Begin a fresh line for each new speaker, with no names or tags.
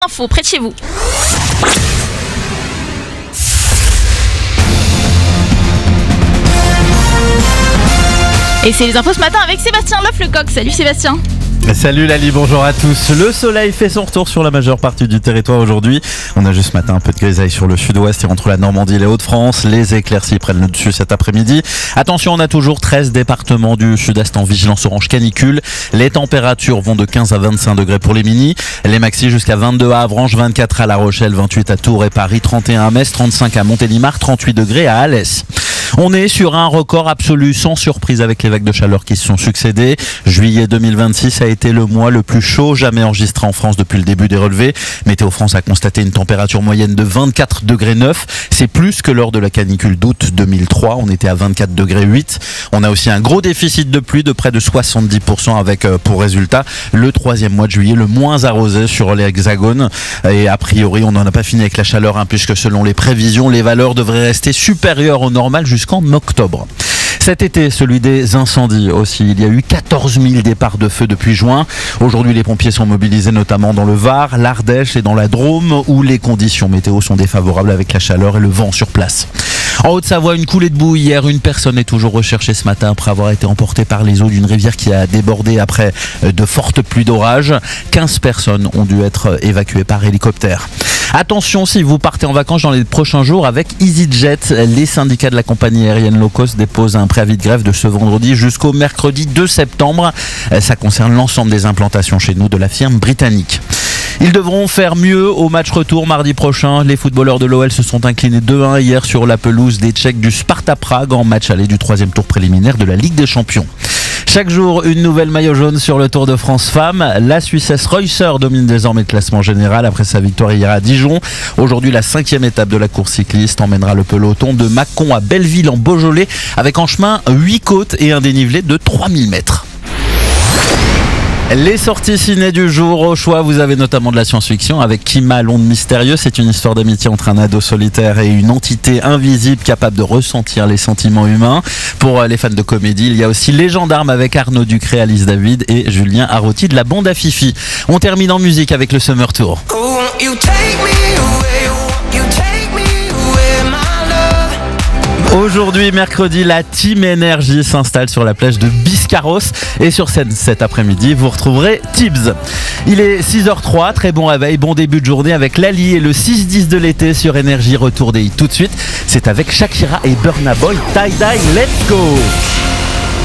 Info près de chez vous. Et c'est les infos ce matin avec Sébastien Loff-Lecoq. Salut Sébastien.
Salut Lali, bonjour à tous. Le soleil fait son retour sur la majeure partie du territoire aujourd'hui. On a juste ce matin un peu de grisaille sur le sud-ouest et entre la Normandie et les Hauts-de-France. Les éclaircies prennent le dessus cet après-midi. Attention, on a toujours 13 départements du sud-est en vigilance orange canicule. Les températures vont de 15 à 25 degrés pour les minis. Les maxis jusqu'à 22 à Avranches, 24 à La Rochelle, 28 à Tours et Paris, 31 à Metz, 35 à Montélimar, 38 degrés à Alès. On est sur un record absolu, sans surprise, avec les vagues de chaleur qui se sont succédées. Juillet 2026 a été le mois le plus chaud jamais enregistré en France depuis le début des relevés. Météo France a constaté une température moyenne de 24 degrés 9. C'est plus que lors de la canicule d'août 2003. On était à 24 degrés 8. On a aussi un gros déficit de pluie de près de 70% avec pour résultat le troisième mois de juillet le moins arrosé sur l'Hexagone. Et a priori, on n'en a pas fini avec la chaleur, puisque selon les prévisions, les valeurs devraient rester supérieures au normal jusqu'en octobre. Cet été, celui des incendies aussi. Il y a eu 14 000 départs de feu depuis juin. Aujourd'hui, les pompiers sont mobilisés notamment dans le Var, l'Ardèche et dans la Drôme, où les conditions météo sont défavorables avec la chaleur et le vent sur place. En Haute-Savoie, une coulée de boue hier. Une personne est toujours recherchée ce matin après avoir été emportée par les eaux d'une rivière qui a débordé après de fortes pluies d'orage. 15 personnes ont dû être évacuées par hélicoptère. Attention, si vous partez en vacances dans les prochains jours avec EasyJet, les syndicats de la compagnie aérienne low cost déposent un préavis de grève de ce vendredi jusqu'au mercredi 2 septembre. Ça concerne l'ensemble des implantations chez nous de la firme britannique. Ils devront faire mieux au match retour mardi prochain. Les footballeurs de l'OL se sont inclinés 2-1 hier sur la pelouse des Tchèques du Sparta Prague en match aller du troisième tour préliminaire de la Ligue des Champions. Chaque jour, une nouvelle maillot jaune sur le Tour de France Femmes. La Suissesse Reusser domine désormais le classement général après sa victoire hier à Dijon. Aujourd'hui, la 5e étape de la course cycliste emmènera le peloton de Mâcon à Belleville en Beaujolais avec en chemin 8 côtes et un dénivelé de 3000 mètres. Les sorties ciné du jour, au choix, vous avez notamment de la science-fiction avec Kima, l'onde mystérieuse. C'est une histoire d'amitié entre un ado solitaire et une entité invisible capable de ressentir les sentiments humains. Pour les fans de comédie, il y a aussi Les Gendarmes avec Arnaud Ducré, Alice David et Julien Arrotti de la bande à Fifi. On termine en musique avec le Summer Tour. Aujourd'hui, mercredi, la Team Énergie s'installe sur la plage de Biscarros et sur scène cet après-midi, vous retrouverez Tibbs. Il est 6h03, très bon réveil, bon début de journée avec Lali et le 6-10 de l'été sur Énergie. Retour des hits tout de suite, c'est avec Shakira et Burna Boy, Tie Dye, let's go!